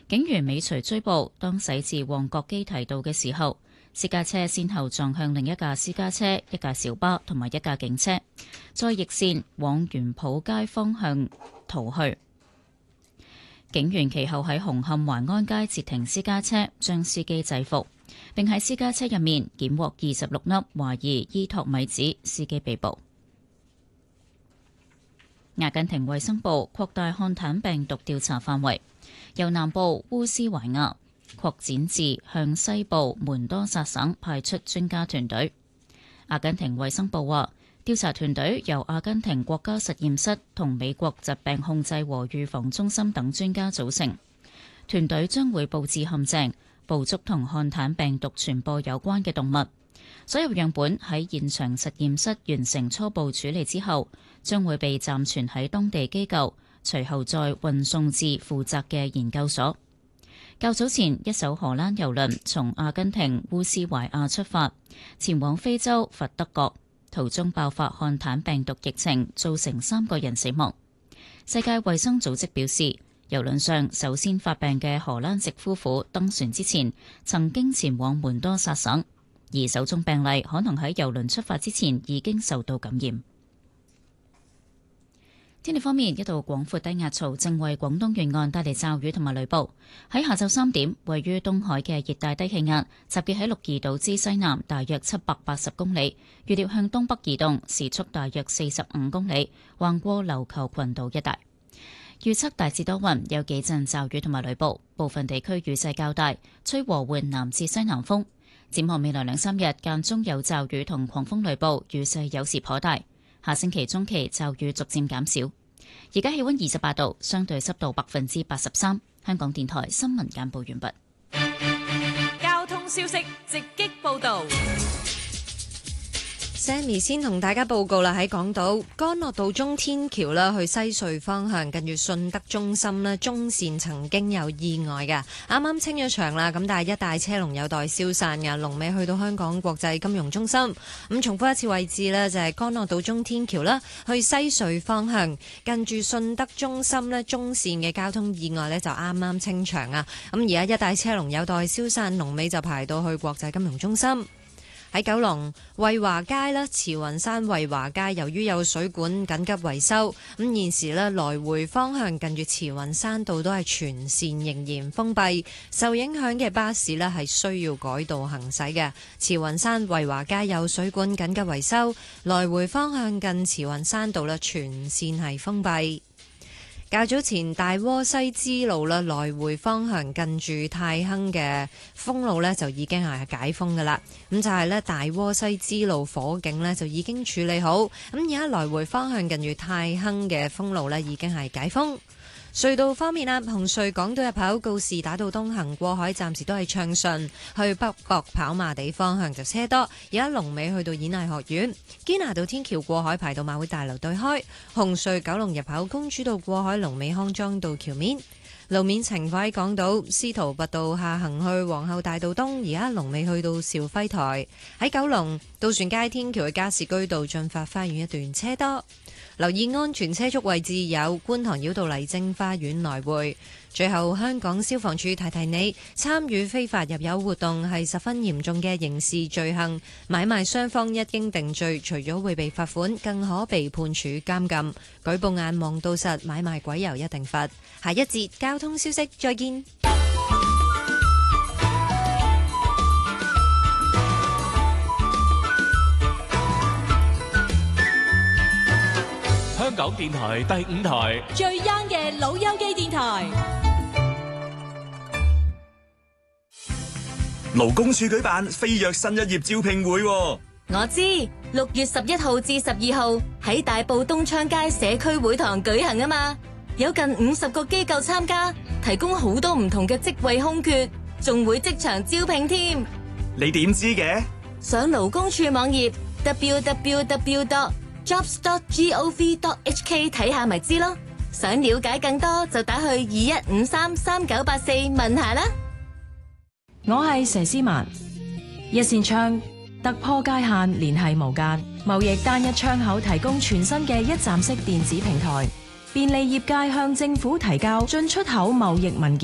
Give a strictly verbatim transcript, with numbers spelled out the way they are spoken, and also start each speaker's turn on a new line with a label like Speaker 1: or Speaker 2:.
Speaker 1: 警員尾隨追捕，當駛至旺角基堤道嘅時候，私家車先後撞向另一架私家車、一架小巴同埋一架警車，再逆線往元普街方向逃去。警員其後喺紅磡環安街截停私家車，將司機制服，並喺私家車入面檢獲二十六粒懷疑伊托米子，司機被捕。阿根廷衛生部擴大漢坦病毒調查範圍，由南部烏斯懷亞擴展至向西部門多薩省，派出專家團隊。阿根廷衛生部話，調查團隊由阿根廷國家實驗室同美國疾病控制和預防中心等專家組成。團隊將會佈置陷阱，捕捉同漢坦病毒傳播有關嘅動物。所有樣本喺現場實驗室完成初步處理之後，將會被暫存喺當地機構，隨後再運送至負責嘅研究所。較早前，一艘荷蘭郵輪從阿根廷烏斯懷亞出發，前往非洲佛得角，途中爆發漢坦病毒疫情，造成三個人死亡。世界衛生組織表示，郵輪上首先發病嘅荷蘭籍夫婦登船之前，曾經前往門多薩省，而首宗病例可能喺郵輪出發之前已經受到感染。天氣方面，一道廣闊低壓槽正為廣東沿岸帶嚟驟雨同埋雷暴。喺下晝三點，位於東海嘅熱帶低氣壓集結喺鹿兒島之西南，大約七百八十公里，預料向東北移動，時速大約四十五公里，橫過琉球群島一帶。預測大致多雲，有幾陣驟雨同埋雷暴，部分地區雨勢較大，吹和緩南至西南風。展望未來兩三日，間中有驟雨同狂風雷暴，雨勢有時頗大。下星期中期驟雨逐漸減少。而家氣溫二十八度，相對濕度百分之八十三。香港電台新聞簡報完畢。
Speaker 2: 交通消息直擊報道。
Speaker 3: Sammy 先同大家報告啦，喺港島干諾道中天橋啦，去西隧方向近住順德中心咧，中線曾經有意外嘅，啱啱清咗場啦，咁但係一大車龍有待消散嘅，龍尾去到香港國際金融中心。咁重複一次位置呢，就係干諾道中天橋啦，去西隧方向近住順德中心咧，中線嘅交通意外呢，就啱啱清場啊，咁而家一大車龍有待消散，龍尾就排到去國際金融中心。喺九龍惠華街咧，慈雲山惠華街由於有水管緊急維修，咁現時咧來回方向近住慈雲山道都係全線仍然封閉，受影響嘅巴士咧係需要改道行駛嘅。慈雲山惠華街有水管緊急維修，來回方向近慈雲山道咧全線係封閉。較早前大窩西支路啦，來回方向近住泰亨嘅封路呢，就已經係解封噶啦。咁就係呢，大窩西支路火警呢，就已經處理好。咁而家來回方向近住泰亨嘅封路呢，已經係解封。隧道方面啊，紅隧港島入口告士打道東行過海暫時都係暢順，去北角跑馬地方向就車多。而家龍尾去到演藝學院，堅拿道天橋過海排到馬會大樓對開。紅隧九龍入口公主道過海龍尾康莊道橋面。路面情況喺港島司徒拔道下行去皇后大道東，而家龍尾去到肇輝台。喺九龍渡船街天橋嘅加士居道進發花園一段車多。留意安全車速位置有觀塘繞道麗晶花園來回。最後，香港消防處提提你，參與非法入油活動係十分嚴重嘅刑事罪行，買賣雙方一經定罪，除咗會被罰款，更可被判處監禁。舉報眼望到實，買賣鬼油一定罰。下一節交通消息，再見。
Speaker 4: 香港電台第五台
Speaker 2: 最 young 嘅老友記電台。
Speaker 5: 勞工處舉辦飛躍新一頁招聘會，
Speaker 6: 我知六月十一號至十二號喺大埔東昌街社區會堂舉行啊嘛，有近五十個機構參加，提供好多唔同嘅職位空缺，仲會即場招聘添。
Speaker 5: 你點知嘅？
Speaker 6: 上勞工處網頁 double-u double-u double-u dot jobs dot gov dot h k 睇下咪知咯。想了解更多就打去二一五三三九八四問下啦。
Speaker 7: 我係佘詩曼，一扇窗突破界限，聯繫無間，貿易單一窗口提供全新嘅一站式電子平台，便利業界向政府提交進出口貿易文件。